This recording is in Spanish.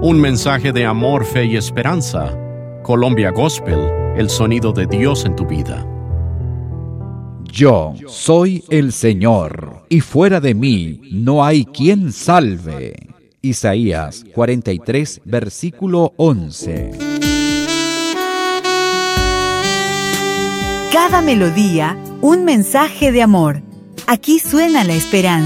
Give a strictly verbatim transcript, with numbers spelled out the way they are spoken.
Un mensaje de amor, fe y esperanza. Colombia Gospel, el sonido de Dios en tu vida. Yo soy el Señor, y fuera de mí no hay quien salve. Isaías cuarenta y tres, versículo once. Cada melodía, un mensaje de amor. Aquí suena la esperanza.